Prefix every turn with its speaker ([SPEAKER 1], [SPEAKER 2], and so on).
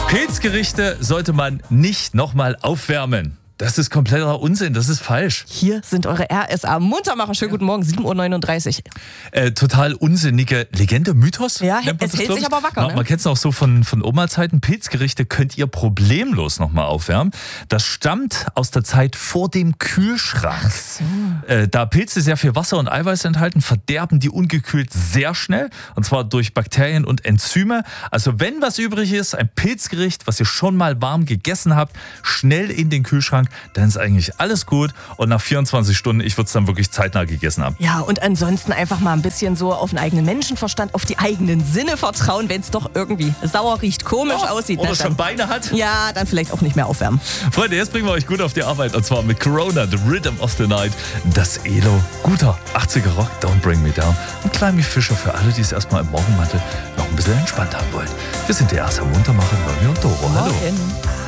[SPEAKER 1] Pilzgerichte sollte man nicht nochmal aufwärmen. Das ist kompletter Unsinn, das ist falsch.
[SPEAKER 2] Hier sind eure RSA-Muntermacher. Schönen guten Morgen, 7.39 Uhr.
[SPEAKER 1] Total unsinnige Legende, Mythos?
[SPEAKER 2] Ja,
[SPEAKER 1] nennt man
[SPEAKER 2] es
[SPEAKER 1] das,
[SPEAKER 2] hält
[SPEAKER 1] glaub
[SPEAKER 2] sich
[SPEAKER 1] ich.
[SPEAKER 2] aber wacker. Ne?
[SPEAKER 1] Man kennt es auch so von Oma-Zeiten. Pilzgerichte könnt ihr problemlos nochmal aufwärmen. Das stammt aus der Zeit vor dem Kühlschrank.
[SPEAKER 2] Ach so.
[SPEAKER 1] Da Pilze sehr viel Wasser und Eiweiß enthalten, verderben die ungekühlt sehr schnell. Und zwar durch Bakterien und Enzyme. Also wenn was übrig ist, ein Pilzgericht, was ihr schon mal warm gegessen habt, schnell in den Kühlschrank, dann ist eigentlich alles gut. Und nach 24 Stunden, ich würde es dann wirklich zeitnah gegessen haben.
[SPEAKER 2] Ja, und ansonsten einfach mal ein bisschen so auf den eigenen Menschenverstand, auf die eigenen Sinne vertrauen, wenn es doch irgendwie sauer riecht, komisch aussieht.
[SPEAKER 1] Oder
[SPEAKER 2] ne,
[SPEAKER 1] schon Beine hat.
[SPEAKER 2] Ja, dann vielleicht auch nicht mehr aufwärmen.
[SPEAKER 1] Freunde, jetzt bringen wir euch gut auf die Arbeit. Und zwar mit Corona, The Rhythm of the Night. Das Elo. Guter 80er Rock, Don't Bring Me Down. Und Climby Fischer für alle, die es erstmal im Morgenmantel noch ein bisschen entspannt haben wollen. Wir sind die erste Muntermacher, Nonny und Doro. Hallo.
[SPEAKER 2] Morgen.